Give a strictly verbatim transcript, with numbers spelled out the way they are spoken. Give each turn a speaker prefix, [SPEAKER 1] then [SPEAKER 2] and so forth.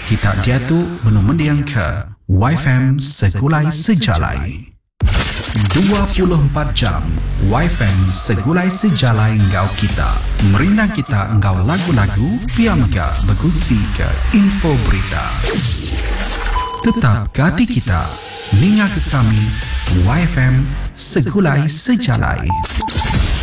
[SPEAKER 1] Kita diatu menumendiang ke Y F M Segulai Sejalai. dua puluh empat jam Y F M Segulai Sejalai engkau kita. Merinang kita engkau lagu-lagu, piamga bergusi ke info berita. Tetap ke hati kita, ninga ke kami Y F M Segulai Sejalai.